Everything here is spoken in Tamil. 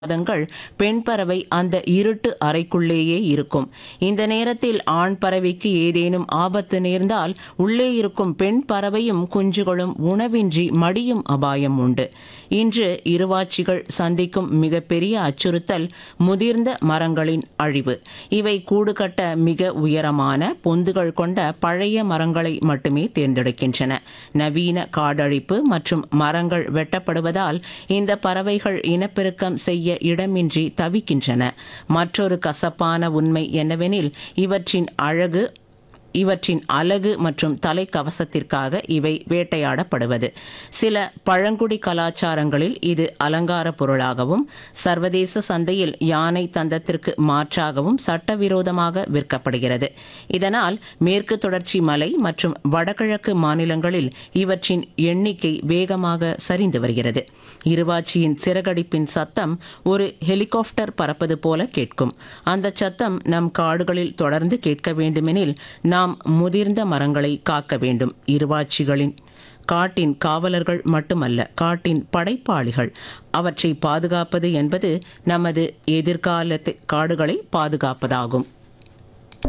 மாதங்கள் பெண் பறவை அந்த இருட்டு அறைக்குள்ளேயே இருக்கும். இந்த நேரத்தில் ஆண் பறவைக்கு ஏதேனும் ஆபத்து நேர்ந்தால் உள்ளே இருக்கும் பெண் பறவையும் குஞ்சுகளும் உணவின்றி மடியும் அபாயம் உண்டு. இன்று இருவாச்சிகள் சந்திக்கும் மிகப்பெரிய அச்சுறுத்தல் முதிர்ந்த மரங்களின் அழிவு. இவை கூடு கட்ட மிக உயரமான பொந்துகள் கொண்ட பழைய மரங்களை மட்டுமே தேர்ந்தெடுக்கின்றன. நவீன காடழிப்பு மற்றும் மரங்கள் வெட்டப்படுவதால் இந்த பறவைகள் இனப்பெருக்கம் செய்ய இடமின்றி தவிக்கின்றன. மற்றொரு கசப்பான உண்மை என்னவெனில் இவற்றின் அலகு மற்றும் தலைக்கவசத்திற்காக இவை வேட்டையாடப்படுவது. சில பழங்குடி கலாச்சாரங்களில் இது அலங்கார பொருளாகவும் சர்வதேச சந்தையில் யானை தந்தத்திற்கு மாற்றாகவும் சட்டவிரோதமாக விற்கப்படுகிறது. இதனால் மேற்கு தொடர்ச்சி மலை மற்றும் வடகிழக்கு மாநிலங்களில் இவற்றின் எண்ணிக்கை வேகமாக சரிந்து வருகிறது. இருவாச்சியின் சிறகடிப்பின் சத்தம் ஒரு ஹெலிகாப்டர் பறப்பது போல கேட்கும். அந்த சத்தம் நம் காடுகளில் தொடர்ந்து கேட்க வேண்டுமெனில் நாம் முதிர்ந்த மரங்களை காக்க வேண்டும். இருவாச்சிகளின் காட்டின் காவலர்கள் மட்டுமல்ல, காட்டின் படைப்பாளிகள். அவற்றை பாதுகாப்பது என்பது நமது எதிர்கால காடுகளை பாதுகாப்பதாகும்.